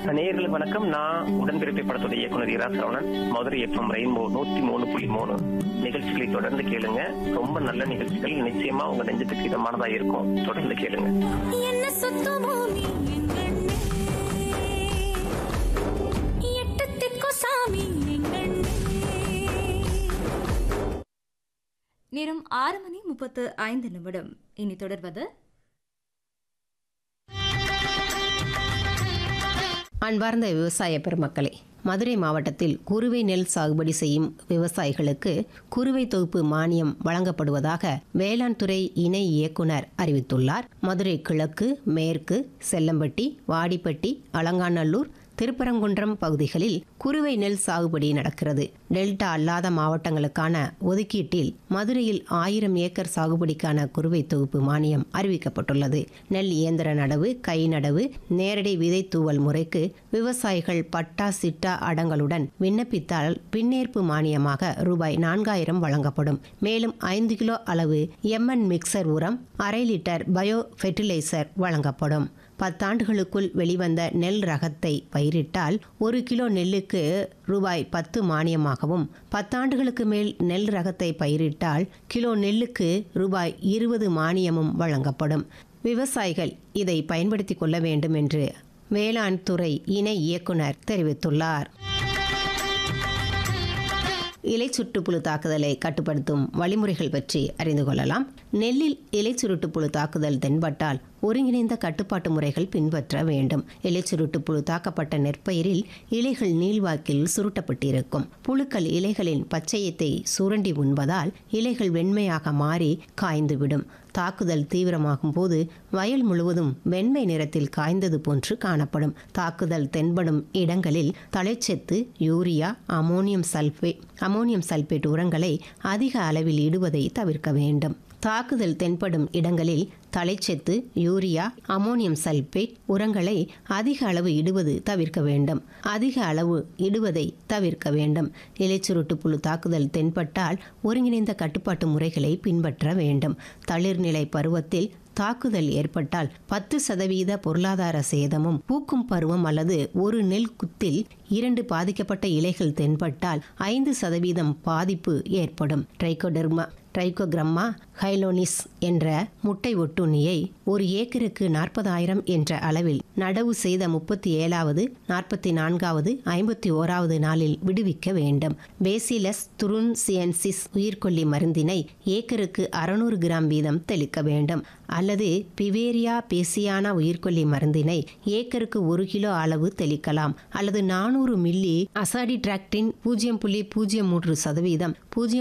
நேயர்களுக்கு வணக்கம். நான் உடன்பிறப்பை படத்துடைய இயக்குனர் இரா சரவணன். மதுரை எஃப்எம் ரெயின்போ 103.3 நிகழ்ச்சிகளை தொடர்ந்து கேளுங்க. ரொம்ப நல்ல நிகழ்ச்சிகள், நிச்சயமா உங்க நெஞ்சத்துக்கு இதமானதா இருக்கும். தொடர்ந்து கேளுங்க. நேரம் 6:35. இனி தொடர்வது அன்பார்ந்த விவசாய பெருமக்களே, மதுரை மாவட்டத்தில் குறுவை நெல் சாகுபடி செய்யும் விவசாயிகளுக்கு குறுவை தொகுப்பு மானியம் வழங்கப்படுவதாக வேளாண் துறை இணை இயக்குனர் அறிவித்துள்ளார். மதுரை கிழக்கு, மேற்கு, செல்லம்பட்டி, வாடிப்பட்டி, அலங்காநல்லூர், திருப்பரங்குன்றம் பகுதிகளில் குறுவை நெல் சாகுபடி நடக்கிறது. டெல்டா அல்லாத மாவட்டங்களுக்கான ஒதுக்கீட்டில் மதுரையில் 1000 ஏக்கர் சாகுபடிக்கான குறுவை தொகுப்பு மானியம் அறிவிக்கப்பட்டுள்ளது. நெல் இயந்திர நடவு, கை நடவு, நேரடி விதை தூவல் முறைக்கு விவசாயிகள் பட்டா சிட்டா அடங்களுடன் விண்ணப்பித்தால் பின்னேற்பு மானியமாக ரூபாய் 4000 வழங்கப்படும். மேலும் 5 கிலோ அளவு எம்என் மிக்சர் உரம், 1/2 லிட்டர் பயோ ஃபெர்டிலைசர் வழங்கப்படும். 10 ஆண்டுகளுக்குள் வெளிவந்த நெல் ரகத்தை பயிரிட்டால் 1 கிலோ நெல்லுக்கு ரூபாய் 10 மானியமாகவும், 10 ஆண்டுகளுக்கு மேல் நெல் ரகத்தை பயிரிட்டால் கிலோ நெல்லுக்கு ரூபாய் 20 மானியமும் வழங்கப்படும். விவசாயிகள் இதை பயன்படுத்திக் கொள்ள வேண்டும் என்று வேளாண் துறை இணை இயக்குனர் தெரிவித்துள்ளார். இலை சுருட்டுப்புழு தாக்குதலை கட்டுப்படுத்தும் வழிமுறைகள் பற்றி அறிந்து கொள்ளலாம். நெல்லில் இலை சுருட்டுப்புழு தாக்குதல் தென்பட்டால் ஒருங்கிணைந்த கட்டுப்பாட்டு முறைகள் பின்பற்ற வேண்டும். இலை சுருட்டுப்புழு தாக்கப்பட்ட நெற்பயிரில் இலைகள் நீள்வாக்கில் சுருட்டப்பட்டிருக்கும். புழுக்கள் இலைகளின் பச்சையத்தை சுரண்டி உண்பதால் இலைகள் வெண்மையாக மாறி காய்ந்துவிடும். தாக்குதல் தீவிரமாகும் போது வயல் முழுவதும் வெண்மை நிறத்தில் காய்ந்தது போன்று காணப்படும். தாக்குதல் தென்படும் இடங்களில் தழைச்சத்து, யூரியா, அமோனியம் சல்பேட் உரங்களை அதிக அளவில் இடுவதை தவிர்க்க வேண்டும். தாக்குதல் தென்படும் இடங்களில் தழைச்சத்து, யூரியா, அமோனியம் சல்பேட் உரங்களை அதிக அளவு இடுவது தவிர்க்க வேண்டும். அதிக அளவு இடுவதை தவிர்க்க வேண்டும். இலைச்சுருட்டுப்புழு தாக்குதல் தென்பட்டால் ஒருங்கிணைந்த கட்டுப்பாட்டு முறைகளை பின்பற்ற வேண்டும். தளிர்நிலை பருவத்தில் தாக்குதல் ஏற்பட்டால் 10% பொருளாதார சேதமும், பூக்கும் பருவம் அல்லது ஒரு நெல் குத்தில் 2 பாதிக்கப்பட்ட இலைகள் தென்பட்டால் 5% பாதிப்பு ஏற்படும். ட்ரைகோகிராமா ஹைலோனிஸ் என்ற முட்டை ஒட்டுண்ணியை 1 ஏக்கருக்கு 40,000 என்ற அளவில் நடவு செய்த 37வது, 44வது, 51வது நாளில் விடுவிக்க வேண்டும். பேசிலஸ் துருன்சியன்சிஸ் உயிர்கொல்லி மருந்தினை ஏக்கருக்கு 600 கிராம் வீதம் தெளிக்க வேண்டும். அல்லது பிவேரியா பேசியானா உயிர்கொல்லி மருந்தினை ஏக்கருக்கு 1 கிலோ அளவு தெளிக்கலாம். அல்லது 400 மில்லி அசாடிட்ராக்டின் 0.03%,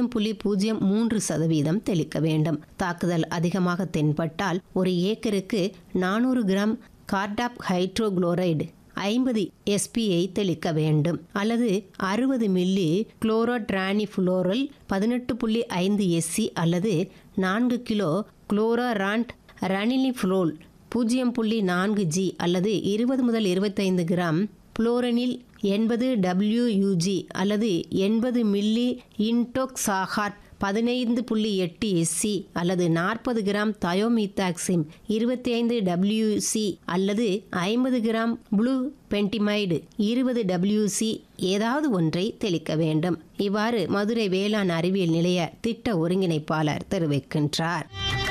0.03% தெளிக்க வேண்டும். தாக்குதல் அதிகமாக தென்பட்டால் 1 ஏக்கருக்கு 400 கிராம் கார்டாப் ஹைட்ரோகுளோரைடு 50 SPஐ தெளிக்க வேண்டும். அல்லது 60 மில்லி குளோரோட்ரானிஃபுளோரல் 18.5 SC அல்லது 4 கிலோ குளோரோராண்ட் ரனிலிஃபுளோல் 0.4 G அல்லது 20 முதல் 25 கிராம் புளோரனில் 80 WUG அல்லது 80 மில்லி இன்டோக்சாகாட் 15.8 SC அல்லது 40 கிராம் தயோமித்தாக்சிம் 25 WC அல்லது 50 கிராம் ப்ளூ பென்டிமைடு 20 WC ஏதாவது ஒன்றை தெளிக்க வேண்டும். இவ்வாறு மதுரை வேளாண் அறிவியல் நிலைய திட்ட ஒருங்கிணைப்பாளர் தெரிவிக்கின்றார்.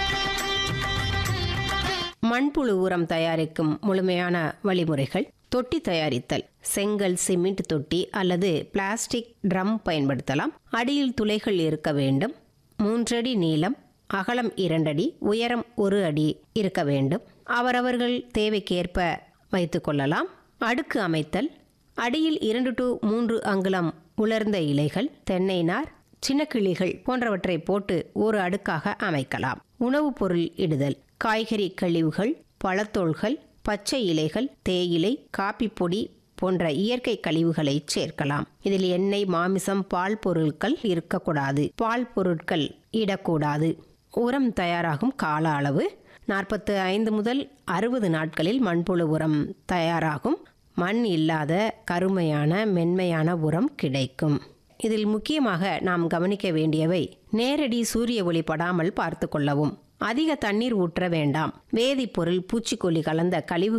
மண்புழு உரம் தயாரிக்கும் முழுமையான வழிமுறைகள்: தொட்டி தயாரித்தல். செங்கல், சிமெண்ட் தொட்டி அல்லது பிளாஸ்டிக் ட்ரம் பயன்படுத்தலாம். அடியில் துளைகள் இருக்க வேண்டும். 3 அடி நீளம், அகலம் 2 அடி, உயரம் 1 அடி இருக்க வேண்டும். அவரவர்கள் தேவைக்கேற்ப வைத்துக் கொள்ளலாம். அடுக்கு அமைத்தல். அடியில் 2 to 3 அங்குலம் உலர்ந்த இலைகள், தென்னை நார், சின்ன கிளிகள் போன்றவற்றை போட்டு ஒரு அடுக்காக அமைக்கலாம். உணவுப் பொருள் இடுதல். காய்கறி கழிவுகள், பழத்தோல்கள், பச்சை இலைகள், தேயிலை, காப்பி பொடி போன்ற இயற்கை கழிவுகளை சேர்க்கலாம். இதில் எண்ணெய், மாமிசம், பால் பொருட்கள் இருக்கக்கூடாது. பால் பொருட்கள் இடக்கூடாது. உரம் தயாராகும் கால அளவு 45 முதல் 60 நாட்களில் மண்புழு உரம் தயாராகும். மண் இல்லாத கருமையான மென்மையான உரம் கிடைக்கும். இதில் முக்கியமாக நாம் கவனிக்க வேண்டியவை: நேரடி சூரிய ஒளி படாமல் பார்த்து கொள்ளவும். அதிக தண்ணீர் ஊற்ற வேண்டாம். வேதிப்பொருள், பூச்சிக்கொல்லி கலந்த கழிவு